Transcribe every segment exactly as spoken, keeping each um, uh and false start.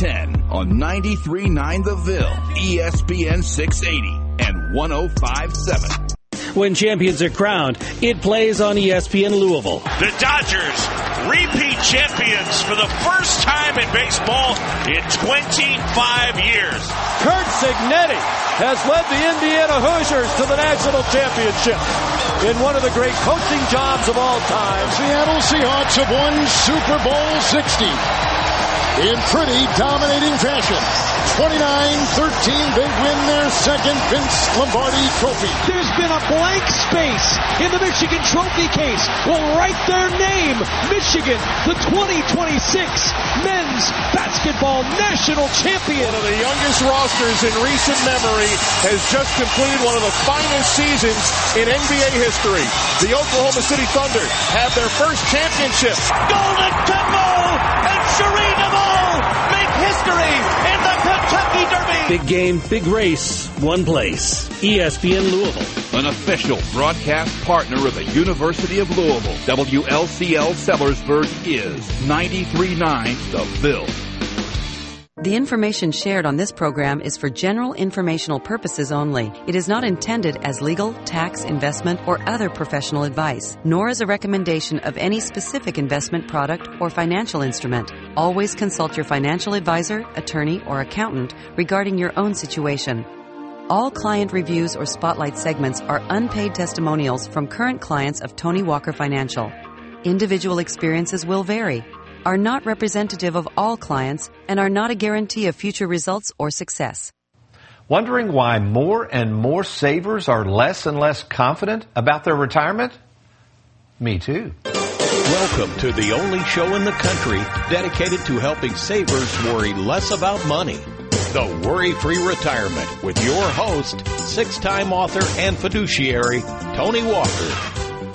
ten on ninety-three point nine The Ville, E S P N six eighty, and one oh five point seven. When champions are crowned, it plays on E S P N Louisville. The Dodgers, repeat champions for the first time in baseball in twenty-five years. Curt Cignetti has led the Indiana Hoosiers to the national championship in one of the great coaching jobs of all time. Seattle Seahawks have won Super Bowl sixty in pretty dominating fashion. twenty-nine thirteen, they win their second Vince Lombardi trophy. There's been a blank space in the Michigan trophy case. Will write their name, Michigan, the twenty twenty-six men's basketball national champion. One of the youngest rosters in recent memory has just completed one of the finest seasons in N B A history. The Oklahoma City Thunder have their first championship. Golden Temple and Cherie DeVos make history in the Kentucky Derby. Big game, big race, one place. E S P N Louisville. An official broadcast partner of the University of Louisville, W L C L Sellersburg is ninety-three point nine The Ville. The information shared on this program is for general informational purposes only. It is not intended as legal, tax, investment, or other professional advice, nor as a recommendation of any specific investment product or financial instrument. Always consult your financial advisor, attorney, or accountant regarding your own situation. All client reviews or spotlight segments are unpaid testimonials from current clients of Tony Walker Financial. Individual experiences will vary, are not representative of all clients, and are not a guarantee of future results or success. Wondering why more and more savers are less and less confident about their retirement? Me too. Welcome to the only show in the country dedicated to helping savers worry less about money. The Worry-Free Retirement with your host, six-time author and fiduciary, Tony Walker.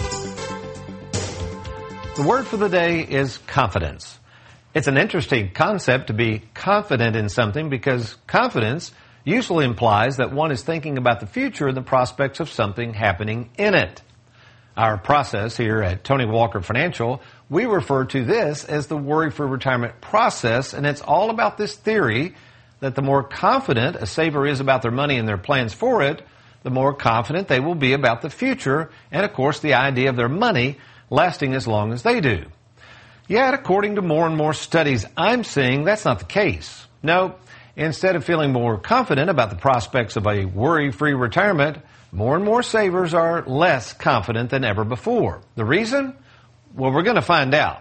The word for the day is confidence. It's an interesting concept to be confident in something because confidence usually implies that one is thinking about the future and the prospects of something happening in it. Our process here at Tony Walker Financial, we refer to this as the Worry-Free Retirement process, and it's all about this theory that the more confident a saver is about their money and their plans for it, the more confident they will be about the future and, of course, the idea of their money lasting as long as they do. Yet, according to more and more studies I'm seeing, that's not the case. No, instead of feeling more confident about the prospects of a worry-free retirement, more and more savers are less confident than ever before. The reason? Well, we're going to find out.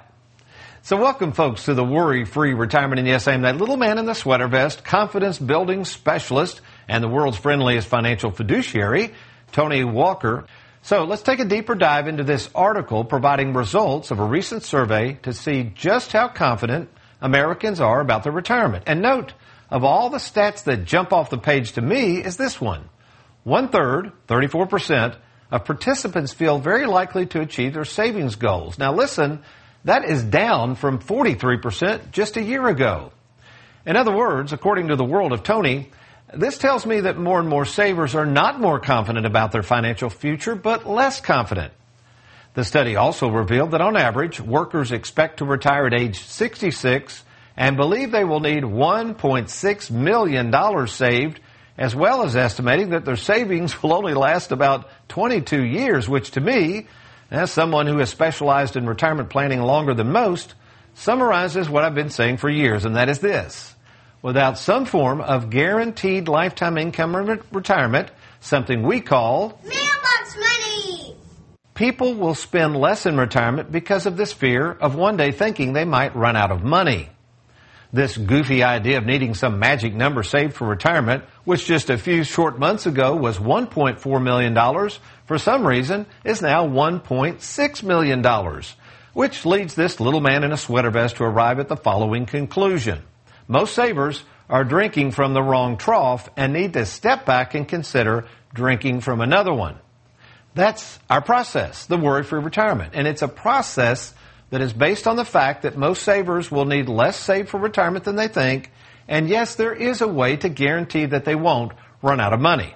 So welcome, folks, to the Worry-Free Retirement. And yes, I am that little man in the sweater vest, confidence-building specialist, and the world's friendliest financial fiduciary, Tony Walker. So let's take a deeper dive into this article providing results of a recent survey to see just how confident Americans are about their retirement. And note, of all the stats that jump off the page to me is this one. One-third, thirty-four percent, of participants feel very likely to achieve their savings goals. Now listen, that is down from forty-three percent just a year ago. In other words, according to the World of Tony, this tells me that more and more savers are not more confident about their financial future, but less confident. The study also revealed that on average, workers expect to retire at age sixty-six and believe they will need one point six million dollars saved, as well as estimating that their savings will only last about twenty-two years, which to me, as someone who has specialized in retirement planning longer than most, summarizes what I've been saying for years, and that is this. Without some form of guaranteed lifetime income re- retirement, something we call mailbox money, people will spend less in retirement because of this fear of one day thinking they might run out of money. This goofy idea of needing some magic number saved for retirement, which just a few short months ago was one point four million dollars, for some reason is now one point six million dollars, which leads this little man in a sweater vest to arrive at the following conclusion. Most savers are drinking from the wrong trough and need to step back and consider drinking from another one. That's our process, the Worry-Free Retirement. And it's a process that is based on the fact that most savers will need less saved for retirement than they think. And yes, there is a way to guarantee that they won't run out of money.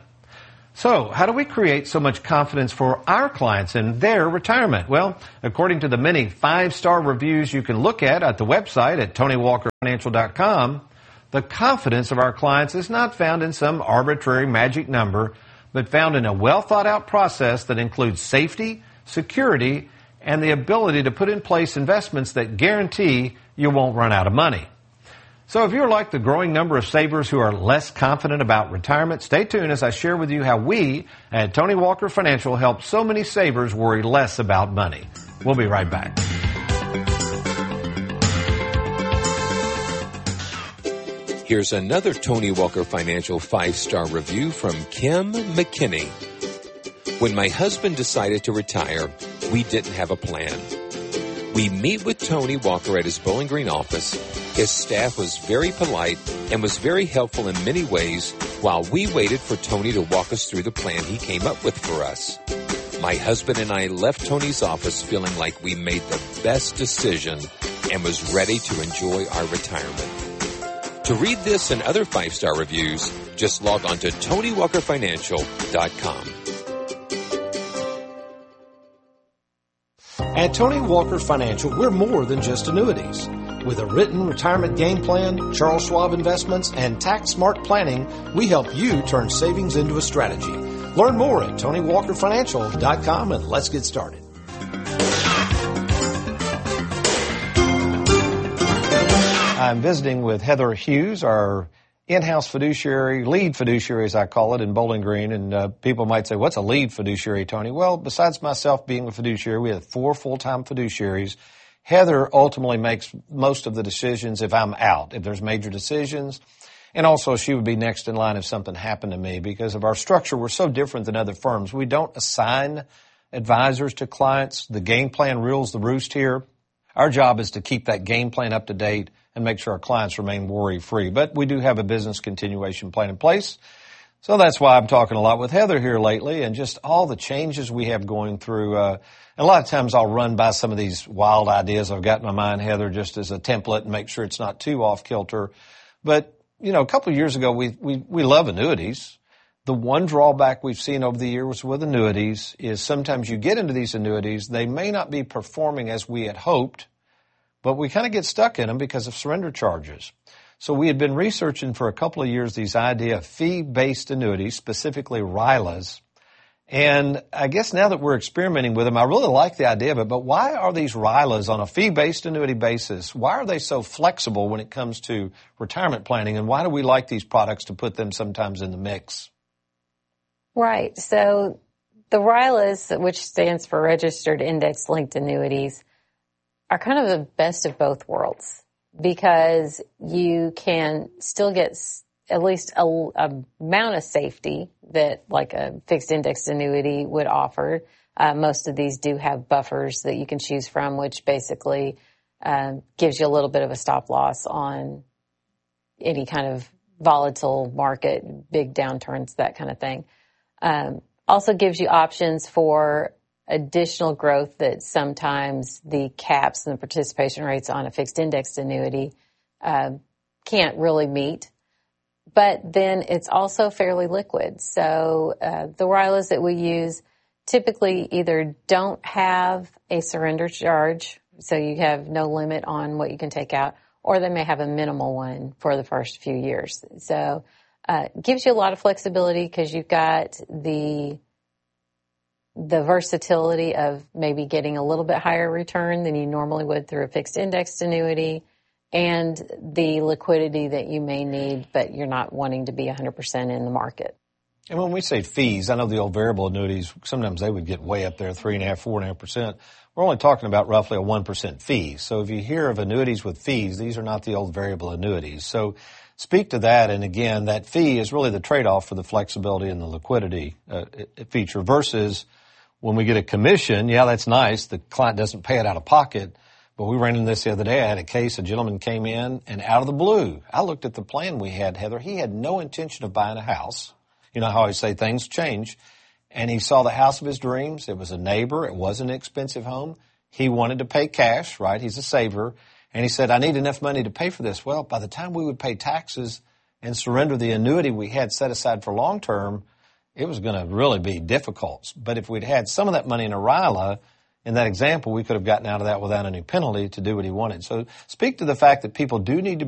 So, how do we create so much confidence for our clients in their retirement? Well, according to the many five-star reviews you can look at at the website at tony walker financial dot com, The confidence of our clients is not found in some arbitrary magic number, but found in a well-thought-out process that includes safety, security, and the ability to put in place investments that guarantee you won't run out of money. So if you're like the growing number of savers who are less confident about retirement, stay tuned as I share with you how we at Tony Walker Financial help so many savers worry less about money. We'll be right back. Here's another Tony Walker Financial five-star review from Kim McKinney. When my husband decided to retire, we didn't have a plan. We meet with Tony Walker at his Bowling Green office. His staff was very polite and was very helpful in many ways while we waited for Tony to walk us through the plan he came up with for us. My husband and I left Tony's office feeling like we made the best decision and was ready to enjoy our retirement. To read this and other five-star reviews, just log on to Tony Walker Financial dot com. At Tony Walker Financial, we're more than just annuities. With a written retirement game plan, Charles Schwab Investments, and tax smart planning, we help you turn savings into a strategy. Learn more at Tony Walker Financial dot com and let's get started. I'm visiting with Heather Hughes, our in-house fiduciary, lead fiduciary as I call it, in Bowling Green. And uh, people might say, what's a lead fiduciary, Tony? Well, besides myself being a fiduciary, we have four full-time fiduciaries. Heather ultimately makes most of the decisions if I'm out, if there's major decisions. And also she would be next in line if something happened to me. Because of our structure, we're so different than other firms. We don't assign advisors to clients. The game plan rules the roost here. Our job is to keep that game plan up to date and make sure our clients remain worry-free. But we do have a business continuation plan in place. So that's why I'm talking a lot with Heather here lately and just all the changes we have going through. Uh, and a lot of times I'll run by some of these wild ideas I've got in my mind, Heather, just as a template and make sure it's not too off-kilter. But, you know, a couple of years ago, we, we, we love annuities. The one drawback we've seen over the years with annuities is sometimes you get into these annuities, they may not be performing as we had hoped, but we kind of get stuck in them because of surrender charges. So we had been researching for a couple of years these idea of fee-based annuities, specifically R I L As. And I guess now that we're experimenting with them, I really like the idea of it, but why are these R I L As on a fee-based annuity basis? Why are they so flexible when it comes to retirement planning, and why do we like these products to put them sometimes in the mix? Right. So the R I L As, which stands for Registered Index-Linked Annuities, are kind of the best of both worlds because you can still get at least a, a amount of safety that like a fixed indexed annuity would offer. Uh, most of these do have buffers that you can choose from, which basically um, gives you a little bit of a stop loss on any kind of volatile market, big downturns, that kind of thing. Um, also gives you options for additional growth that sometimes the caps and the participation rates on a fixed indexed annuity uh, can't really meet. But then it's also fairly liquid. So uh, the R I L As that we use typically either don't have a surrender charge, so you have no limit on what you can take out, or they may have a minimal one for the first few years. So uh, it gives you a lot of flexibility because you've got the the versatility of maybe getting a little bit higher return than you normally would through a fixed indexed annuity, and the liquidity that you may need, but you're not wanting to be one hundred percent in the market. And when we say fees, I know the old variable annuities, sometimes they would get way up there, three and a half, four and a half percent. We're only talking about roughly a one percent fee. So if you hear of annuities with fees, these are not the old variable annuities. So speak to that. And again, that fee is really the trade-off for the flexibility and the liquidity uh, feature versus when we get a commission. Yeah, that's nice. The client doesn't pay it out of pocket. But we ran into this the other day. I had a case, a gentleman came in, and out of the blue, I looked at the plan we had, Heather. He had no intention of buying a house. You know how I say things change. And he saw the house of his dreams. It was a neighbor. It wasn't an expensive home. He wanted to pay cash, right? He's a saver. And he said, I need enough money to pay for this. Well, by the time we would pay taxes and surrender the annuity we had set aside for long term, it was going to really be difficult. But if we'd had some of that money in a R I L A, in that example, we could have gotten out of that without any penalty to do what he wanted. So speak to the fact that people do need to